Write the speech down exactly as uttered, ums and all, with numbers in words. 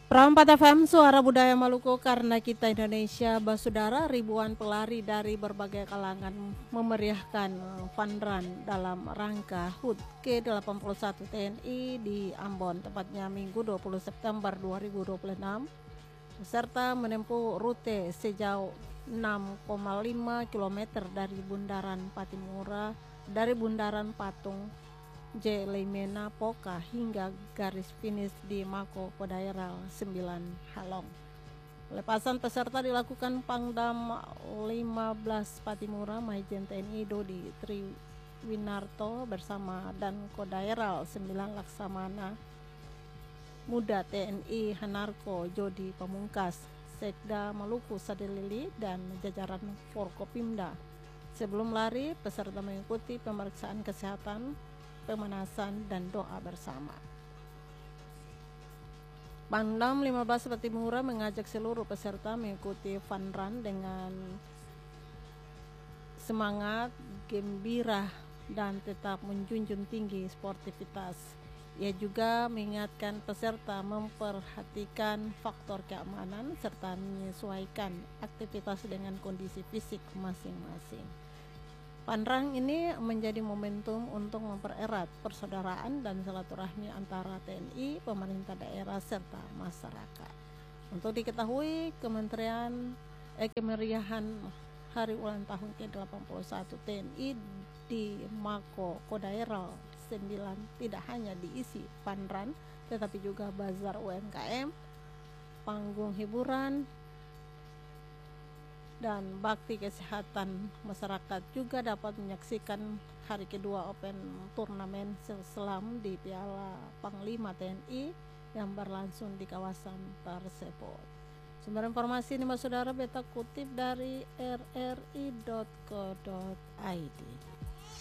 Perempat F M Suara Budaya Maluku, karena kita Indonesia basudara. Ribuan pelari dari berbagai kalangan memeriahkan fun run dalam rangka H U T ke delapan puluh satu T N I di Ambon, tepatnya Minggu dua puluh September dua ribu dua puluh enam. Peserta menempuh rute sejauh enam koma lima kilometer dari Bundaran Patimura, dari Bundaran Patung J. Leimena Poka hingga garis finish di Mako Kodairal sembilan Halong. Pelepasan peserta dilakukan Pangdam lima belas Patimura Maijen T N I Dodi Triwinarto bersama dan Kodairal sembilan Laksamana Muda T N I Hanarko Jodi Pamungkas, Sekda Maluku Sadelili, dan jajaran Forkopimda. Sebelum lari, peserta mengikuti pemeriksaan kesehatan, pemanasan, dan doa bersama. Pangdam lima belas Patimura mengajak seluruh peserta mengikuti fun run dengan semangat, gembira, dan tetap menjunjung tinggi sportivitas. Ia juga mengingatkan peserta memperhatikan faktor keamanan serta menyesuaikan aktivitas dengan kondisi fisik masing-masing. Fun run ini menjadi momentum untuk mempererat persaudaraan dan silaturahmi antara T N I, pemerintah daerah, serta masyarakat. Untuk diketahui, Kementerian eh, Kemeriahan Hari Ulang Tahun ke delapan puluh satu T N I di Mako Kodairal sembilan tidak hanya diisi fun run, tetapi juga bazar U M K M, panggung hiburan, dan bakti kesehatan. Masyarakat juga dapat menyaksikan hari kedua Open Turnamen Selam di Piala Panglima T N I yang berlangsung di kawasan tersebut. Sumber informasi ini, Mas Saudara, beta kutip dari r r i dot co dot i d.